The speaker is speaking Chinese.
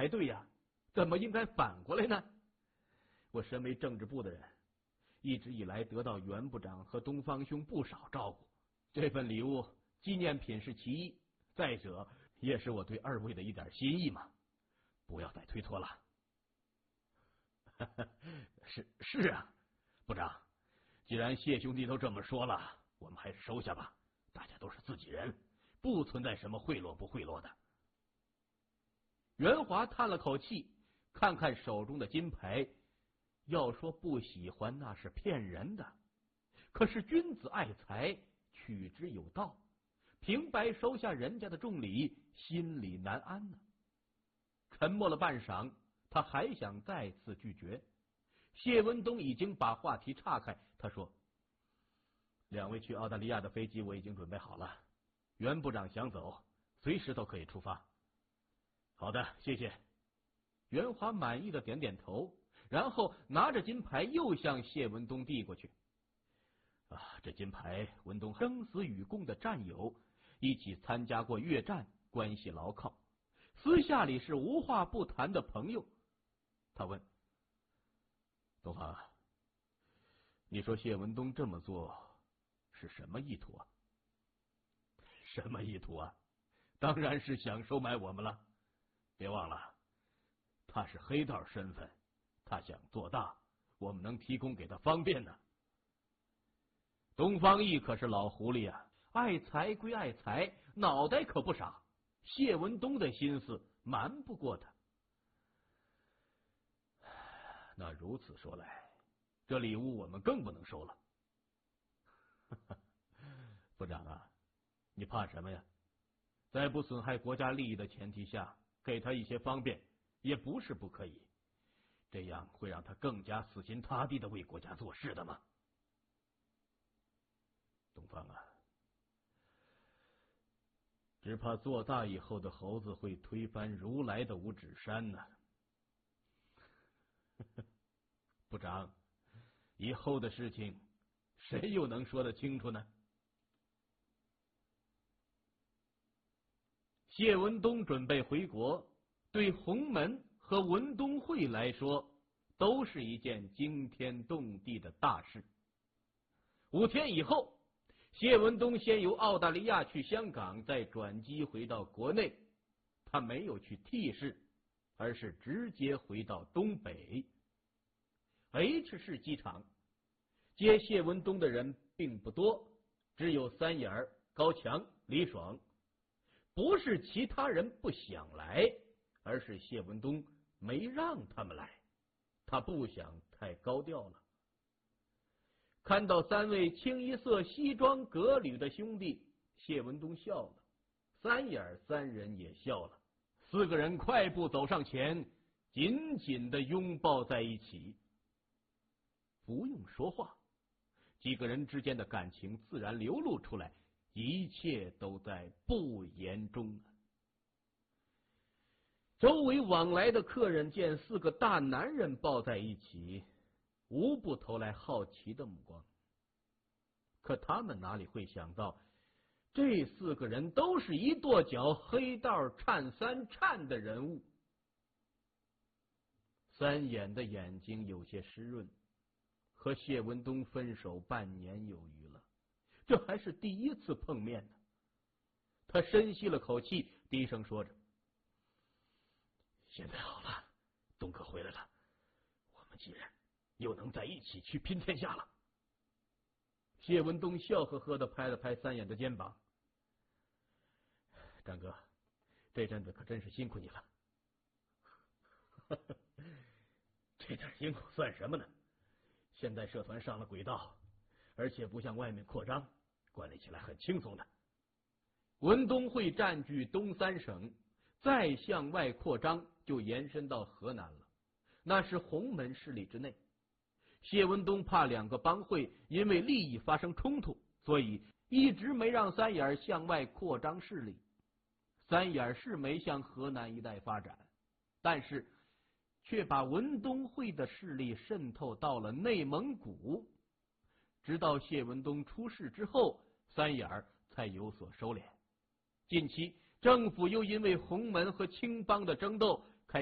才对呀，怎么应该反过来呢？我身为政治部的人，一直以来得到袁部长和东方兄不少照顾，这份礼物纪念品是其一，再者也是我对二位的一点心意嘛，不要再推脱了。是啊，部长，既然谢兄弟都这么说了，我们还是收下吧，大家都是自己人，不存在什么贿赂不贿赂的。袁华叹了口气，看看手中的金牌，要说不喜欢那是骗人的，可是君子爱财，取之有道，平白收下人家的重礼，心里难安呢。沉默了半晌，他还想再次拒绝。谢文东已经把话题岔开，他说：“两位去澳大利亚的飞机我已经准备好了，袁部长想走，随时都可以出发。”好的，谢谢。袁华满意的点点头，然后拿着金牌又向谢文东递过去。这金牌，文东生死与共的战友，一起参加过越战，关系牢靠，私下里是无话不谈的朋友。他问：“东方，你说谢文东这么做是什么意图啊？”“什么意图啊？当然是想收买我们了。别忘了，他是黑道身份，他想做大，我们能提供给他方便呢。”东方奕可是老狐狸啊，爱财归爱财，脑袋可不傻。谢文东的心思瞒不过他。那如此说来，这礼物我们更不能收了。部长啊，你怕什么呀？在不损害国家利益的前提下，给他一些方便也不是不可以，这样会让他更加死心塌地的为国家做事的吗？东方啊，只怕做大以后的猴子会推翻如来的五指山呢。部长，以后的事情谁又能说得清楚呢？谢文东准备回国，对洪门和文东会来说都是一件惊天动地的大事。5天以后，谢文东先由澳大利亚去香港，再转机回到国内。他没有去 T 市，而是直接回到东北 H 市机场。接谢文东的人并不多，只有三眼、高强、李爽。不是其他人不想来，而是谢文东没让他们来，他不想太高调了。看到3位清一色西装革履的兄弟，谢文东笑了，三眼3人也笑了，4个人快步走上前，紧紧地拥抱在一起。不用说话，几个人之间的感情自然流露出来，一切都在不言中。周围往来的客人见4个大男人抱在一起，无不投来好奇的目光。可他们哪里会想到，这4个人都是一跺脚黑道颤3颤的人物。三眼的眼睛有些湿润，和谢文东分手半年有余了，这还是第一次碰面呢。他深吸了口气，低声说着：“现在好了，东哥回来了，我们几人又能在一起去拼天下了。”谢文东笑呵呵地拍了拍三眼的肩膀：“张哥，这阵子可真是辛苦你了。”“这点辛苦算什么呢？现在社团上了轨道，而且不向外面扩张，管理起来很轻松的。文东会占据东3省，再向外扩张就延伸到河南了，那是洪门势力之内。谢文东怕2个帮会因为利益发生冲突，所以一直没让三眼向外扩张势力。三眼是没向河南一带发展，但是却把文东会的势力渗透到了内蒙古。直到谢文东出事之后，三眼才有所收敛。近期政府又因为洪门和青帮的争斗，